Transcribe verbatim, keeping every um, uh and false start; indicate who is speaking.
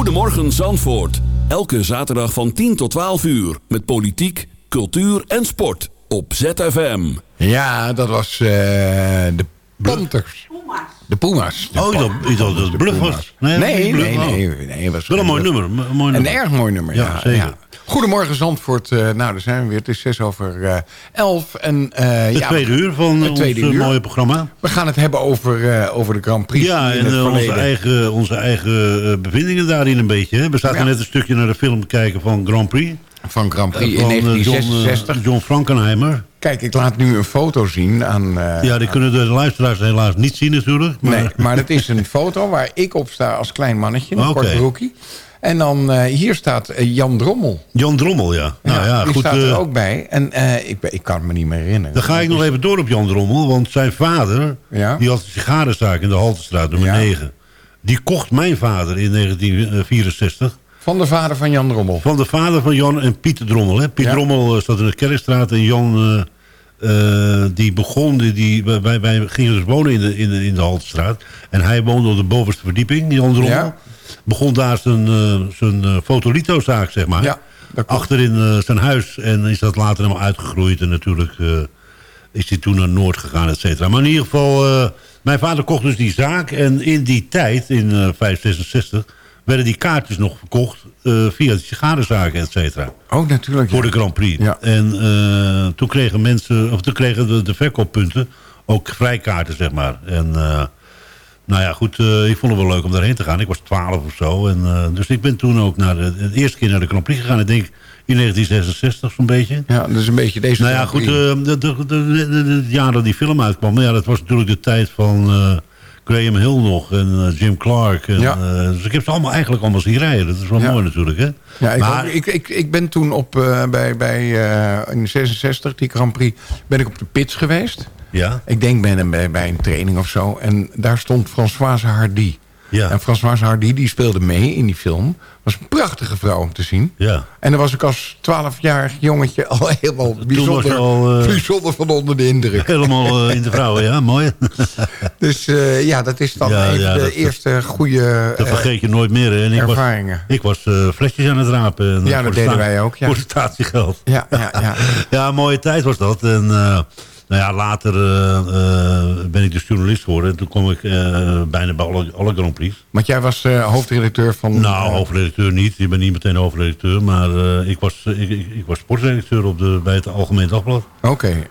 Speaker 1: Goedemorgen Zandvoort. Elke zaterdag van tien tot twaalf uur. Met politiek, cultuur en sport. Op Z F M.
Speaker 2: Ja, dat was uh, de Panthers.
Speaker 3: Puma's.
Speaker 2: De Puma's. De
Speaker 4: oh, ik dacht, ik dacht dat het Bluff was.
Speaker 2: Nee, nee,
Speaker 4: Bluff.
Speaker 2: nee. nee, nee, was
Speaker 4: wel een mooi nummer, een mooi nummer.
Speaker 2: Een erg mooi nummer, ja.
Speaker 4: Ja, zeker.
Speaker 2: Ja. Goedemorgen Zandvoort. Uh, nou, daar zijn we weer. Het is zes over uh, elf. En, uh,
Speaker 4: het
Speaker 2: ja,
Speaker 4: tweede uur van het tweede ons uur. mooie programma.
Speaker 2: We gaan het hebben over, uh, over de Grand Prix.
Speaker 4: Ja, en uh, onze eigen, onze eigen uh, bevindingen daarin een beetje. Hè. We zaten ja. net een stukje naar de film kijken van Grand Prix.
Speaker 2: Van Grand Prix uh,
Speaker 4: van,
Speaker 2: in negentien zesenzestig.
Speaker 4: John, uh, John Frankenheimer.
Speaker 2: Kijk, ik laat nu een foto zien aan... Uh,
Speaker 4: ja, die kunnen de luisteraars helaas niet zien natuurlijk.
Speaker 2: Maar... Nee, maar het is een foto waar ik op sta als klein mannetje. Een okay. kort broekie. En dan uh, hier staat uh, Jan Drommel.
Speaker 4: Jan Drommel, ja. Nou, ja, ja
Speaker 2: die
Speaker 4: goed,
Speaker 2: staat er
Speaker 4: uh,
Speaker 2: ook bij. En uh, ik, ik kan het me niet meer herinneren.
Speaker 4: Dan ga ik nog even door op Jan Drommel. Want zijn vader, ja? die had een sigarenzaak in de Haltestraat, nummer ja. negen. Die kocht mijn vader in negentien vierenzestig.
Speaker 2: Van de vader van Jan Drommel?
Speaker 4: Van de vader van Jan en Pieter Drommel. Hè. Piet ja. Drommel uh, zat in de Kerkstraat en Jan... Uh, Uh, die begon, die, die, wij, wij gingen dus wonen in de, in, de, in de Haltestraat. En hij woonde op de bovenste verdieping, Jan Drommel. Ja. Begon daar zijn, uh, zijn uh, fotolitozaak, zeg maar. Ja, achterin uh, zijn huis. En is dat later helemaal uitgegroeid. En natuurlijk uh, is hij toen naar Noord gegaan, et cetera. Maar in ieder geval, uh, mijn vader kocht dus die zaak. En in die tijd, in uh, vijf zesenzestig... werden die kaartjes nog verkocht uh, via de sigarenzaken, et cetera.
Speaker 2: Ook natuurlijk,
Speaker 4: Voor
Speaker 2: ja.
Speaker 4: de Grand Prix.
Speaker 2: Ja.
Speaker 4: En uh, toen kregen mensen, of toen kregen de, de verkooppunten ook vrijkaarten, zeg maar. En uh, nou ja, goed, uh, ik vond het wel leuk om daarheen te gaan. Ik was twaalf of zo. En, uh, dus ik ben toen ook naar de, de eerste keer naar de Grand Prix gegaan. Ik denk in negentien zesenzestig zo'n beetje.
Speaker 2: Ja, dus een beetje deze
Speaker 4: Nou ja, goed, uh, de, de, de, de, de, de jaar dat die film uitkwam. Ja, dat was natuurlijk de tijd van... Uh, Graham Hill nog en uh, Jim Clark. En, ja. uh, dus ik heb ze allemaal eigenlijk allemaal zien rijden. Dat is wel ja. mooi natuurlijk, hè?
Speaker 2: Ja, ik, maar, ik, ik, ik ben toen op, uh, bij, bij uh, in zesenzestig, die Grand Prix, ben ik op de pits geweest.
Speaker 4: Ja.
Speaker 2: Ik denk bij, bij, bij een training of zo. En daar stond Françoise Hardy. Ja. En Françoise Hardy die speelde mee in die film. Was een prachtige vrouw om te zien.
Speaker 4: Ja.
Speaker 2: En dan was ik als twaalfjarig jongetje al helemaal bijzonder, al, uh, bijzonder van onder de indruk.
Speaker 4: Helemaal uh, in de vrouwen, ja, mooi.
Speaker 2: Dus uh, ja, dat is dan ja, even ja, de dat, eerste goede
Speaker 4: Dat vergeet je nooit meer. Hè. En ik
Speaker 2: ervaringen.
Speaker 4: Was, ik was uh, flesjes aan het rapen. En
Speaker 2: ja, dat deden wij ook. Ja.
Speaker 4: Voor statiegeld.
Speaker 2: Ja, ja, ja.
Speaker 4: ja, een mooie tijd was dat. En... Uh, Nou ja, later uh, uh, ben ik dus journalist geworden. En toen kwam ik uh, bijna bij alle, alle Grand Prix.
Speaker 2: Want jij was uh, hoofdredacteur van...
Speaker 4: Nou, uh, hoofdredacteur niet. Ik ben niet meteen hoofdredacteur. Maar uh, ik, was, uh, ik, ik, ik was sportredacteur op de, bij het Algemeen Dagblad.
Speaker 2: Oké. Okay.